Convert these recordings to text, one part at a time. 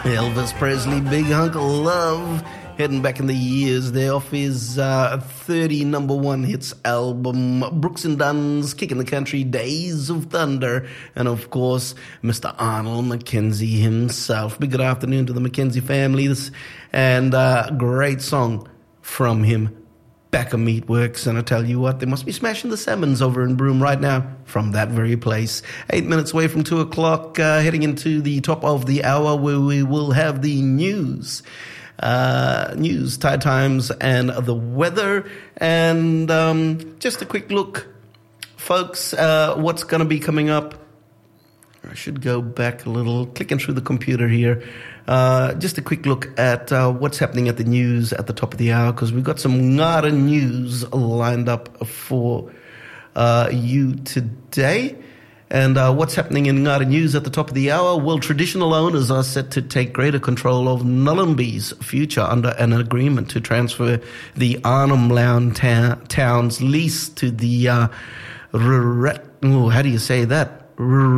Elvis Presley, Big Hunk of Love, heading back in the years there off his 30 number one hits album, Brooks and Dunn's Kicking the Country, Days of Thunder, and of course, Mr. Arnold Mackenzie himself. Big good afternoon to the Mackenzie family, and great song from him, Back of Meatworks, and I tell you what, they must be smashing the salmons over in Broome right now from that very place. 8 minutes away from 2 o'clock, heading into the top of the hour where we will have the news, tide times, and the weather. And just a quick look, folks, what's going to be coming up. I should go back a little, clicking through the computer here. Just a quick look at what's happening at the news at the top of the hour, because we've got some Ngada news lined up for you today. And what's happening in Ngada news at the top of the hour? Well, traditional owners are set to take greater control of Ngulumbi's future under an agreement to transfer the Arnhem Land town's lease to the how do you say that?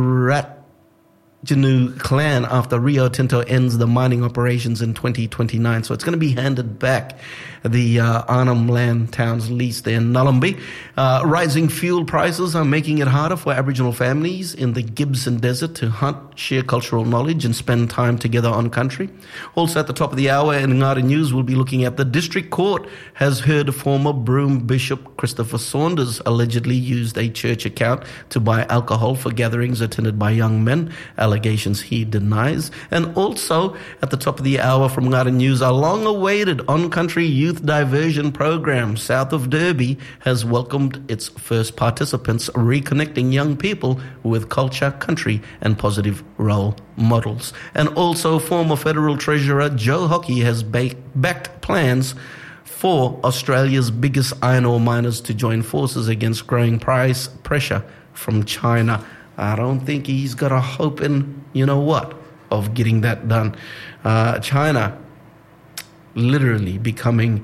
Janu clan after Rio Tinto ends the mining operations in 2029. So it's going to be handed back, the Arnhem Land town's lease there in Ngulumbi. Rising fuel prices are making it harder for Aboriginal families in the Gibson Desert to hunt, share cultural knowledge and spend time together on country. Also at the top of the hour in Ngada News, we'll be looking at the District Court has heard former Broome Bishop Christopher Saunders allegedly used a church account to buy alcohol for gatherings attended by young men, allegations he denies. And also at the top of the hour from Ngada News, a long-awaited on-country youth diversion program south of Derby has welcomed its first participants, reconnecting young people with culture, country and positive role models. And also former Federal Treasurer Joe Hockey has backed plans for Australia's biggest iron ore miners to join forces against growing price pressure from China. I don't think he's got a hope in, you know what, of getting that done. China literally becoming,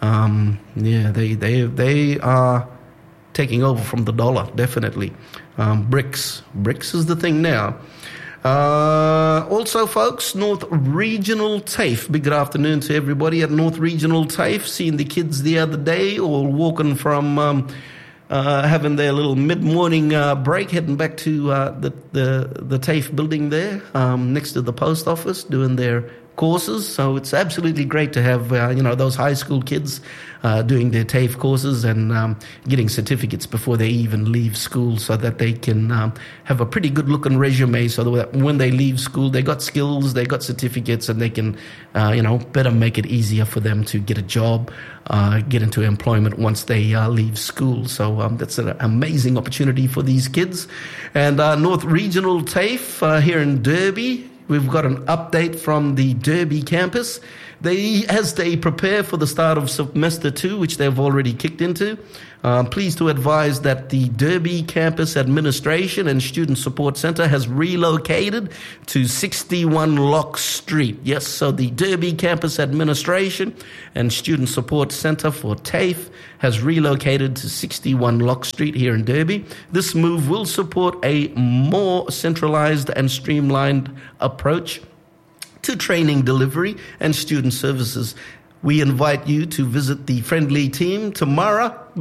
they are taking over from the dollar, definitely. BRICS is the thing now. Also, folks, North Regional TAFE. Big good afternoon to everybody at North Regional TAFE. Seeing the kids the other day, all walking from having their little mid-morning break, heading back to the TAFE building there next to the post office, doing their courses. So it's absolutely great to have those high school kids doing their TAFE courses and getting certificates before they even leave school, so that they can have a pretty good looking resume, so that when they leave school they got skills, they got certificates, and they can better make it easier for them to get a job, get into employment once they leave school. So that's an amazing opportunity for these kids. And North Regional TAFE here in Derby, we've got an update from the Derby campus. As they prepare for the start of semester 2, which they've already kicked into, pleased to advise that the Derby Campus Administration and Student Support Centre has relocated to 61 Locke Street. Yes, so the Derby Campus Administration and Student Support Centre for TAFE has relocated to 61 Locke Street here in Derby. This move will support a more centralised and streamlined approach to training delivery and student services. We invite you to visit the friendly team tomorrow